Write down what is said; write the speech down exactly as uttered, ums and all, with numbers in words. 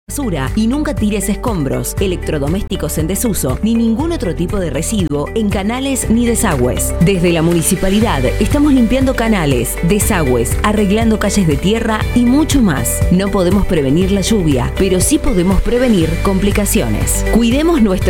basura y nunca tires escombros, electrodomésticos en desuso ni ningún otro tipo de residuo en canales ni desagües. Desde la municipalidad estamos limpiando canales, desagües, arreglando calles de tierra y mucho más. No podemos prevenir la lluvia, pero sí podemos prevenir complicaciones. Cuidemos nuestro